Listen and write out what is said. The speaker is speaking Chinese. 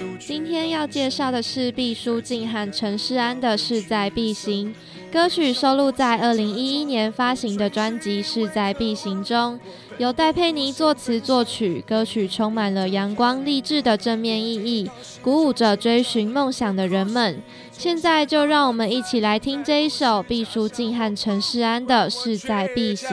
今天要介绍的是毕书尽和陈势安的《势在必行》，歌曲收录在2011年发行的专辑《势在必行》中，由戴佩妮作词作曲。歌曲充满了阳光励志的正面意义，鼓舞着追寻梦想的人们。现在就让我们一起来听这一首毕书尽和陈势安的《势在必行》。